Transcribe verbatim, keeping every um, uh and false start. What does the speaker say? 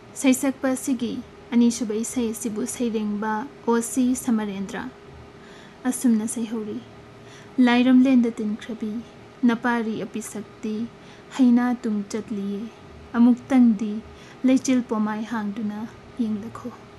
सैसक्पा सिगी अनीसुब इसै सिबु सैरेंबा ओसी समरेंद्र असुमना सैहौरी लाइरमलेंद तिनख्रबी नपारी अपिसक्ति हैना तुम चतलिए अमुक्तंगदी लेचिल पोमाय हांगदुना यिंगलखो।